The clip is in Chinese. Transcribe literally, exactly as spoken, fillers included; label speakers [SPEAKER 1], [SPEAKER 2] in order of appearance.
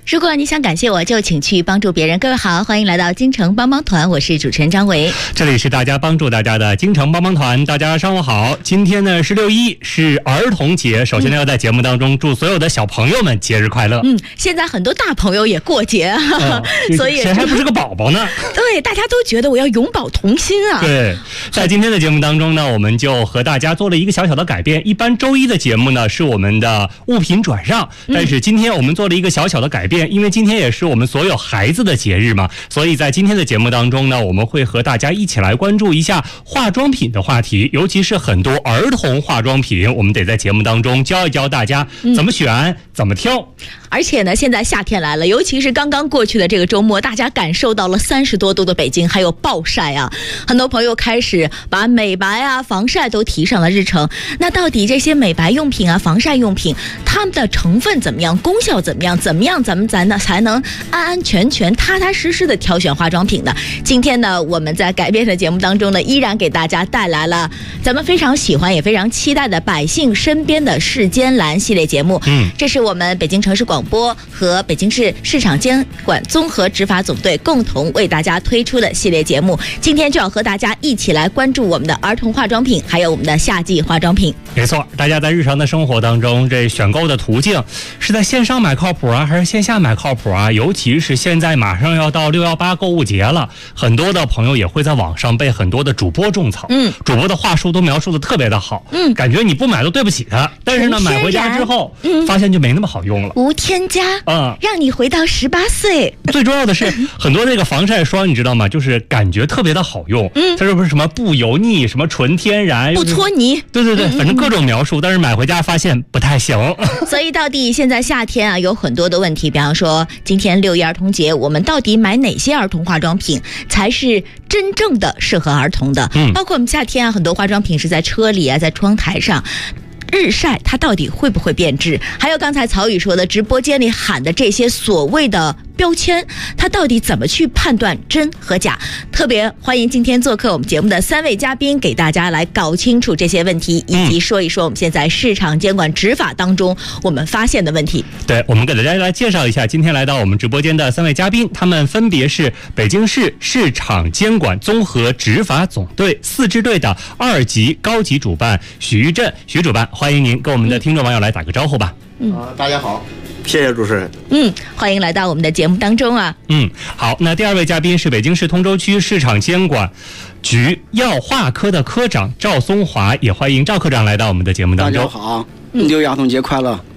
[SPEAKER 1] 如果你想感谢我，就请去帮助别人。各位好，欢迎来到京城帮帮团，我是主持人张维。
[SPEAKER 2] 这里是大家帮助大家的京城帮帮团，大家上午好。今天呢是六一，是儿童节。首先呢，要在节目当中祝所有的小朋友们节日快乐。
[SPEAKER 1] 嗯，现在很多大朋友也过节，嗯、所以
[SPEAKER 2] 谁还不是个宝宝呢？
[SPEAKER 1] 对，大家都觉得我要永葆童心啊。
[SPEAKER 2] 对，在今天的节目当中呢，我们就和大家做了一个小小的改变。一般周一的节目呢是我们的物品转让，但是今天我们做了一个小小的改变。因为今天也是我们所有孩子的节日嘛，所以在今天的节目当中呢，我们会和大家一起来关注一下化妆品的话题，尤其是很多儿童化妆品，我们得在节目当中教一教大家怎么选、嗯、怎么挑。
[SPEAKER 1] 而且呢，现在夏天来了，尤其是刚刚过去的这个周末，大家感受到了三十多度的北京，还有暴晒啊，很多朋友开始把美白啊、防晒都提上了日程。那到底这些美白用品啊、防晒用品，它们的成分怎么样，功效怎么样，怎么样咱们咱呢才能安安全全、踏踏实实的挑选化妆品呢？今天呢，我们在改变的节目当中呢，依然给大家带来了咱们非常喜欢也非常期待的《百姓身边的世间蓝》系列节目。嗯，这是我们北京城市广播和北京市市场监管综合执法总队共同为大家推出的系列节目。今天就要和大家一起来关注我们的儿童化妆品，还有我们的夏季化妆品。
[SPEAKER 2] 没错，大家在日常的生活当中，这选购的途径是在线上买靠谱啊，还是线下买靠谱啊？尤其是现在马上要到六幺八购物节了，很多的朋友也会在网上被很多的主播种草。嗯，主播的话术都描述的特别的好。嗯，感觉你不买都对不起他。但是呢，买回家之后，嗯，发现就没那么好用了。
[SPEAKER 1] 无添加，嗯，让你回到十八岁。
[SPEAKER 2] 最重要的是，很多那个防晒霜，你知道吗？就是感觉特别的好用。嗯，它是不是什么不油腻，什么纯天然，
[SPEAKER 1] 不搓泥？
[SPEAKER 2] 对对对，反正各种描述，但是买回家发现不太行。
[SPEAKER 1] 所以到底现在夏天啊，有很多的问题，比方说今天六一儿童节，我们到底买哪些儿童化妆品才是真正的适合儿童的？嗯，包括我们夏天啊，很多化妆品是在车里啊，在窗台上。日晒它到底会不会变质？还有刚才曹宇说的，直播间里喊的这些所谓的标签，它到底怎么去判断真和假？特别欢迎今天做客我们节目的三位嘉宾，给大家来搞清楚这些问题，以及说一说我们现在市场监管执法当中我们发现的问题。
[SPEAKER 2] 对，我们给大家来介绍一下今天来到我们直播间的三位嘉宾，他们分别是北京市市场监管综合执法总队四支队的二级高级主办许玉振，许主办，欢迎您跟我们的听众网友来打个招呼吧。
[SPEAKER 3] 嗯，呃、大家好。谢谢主持人。
[SPEAKER 1] 嗯，欢迎来到我们的节目当中啊。
[SPEAKER 2] 嗯，好，那第二位嘉宾是北京市通州区市场监管局药化科的科长赵松华，也欢迎赵科长来到我们的节目当中。
[SPEAKER 3] 大家好，六一儿童节快乐。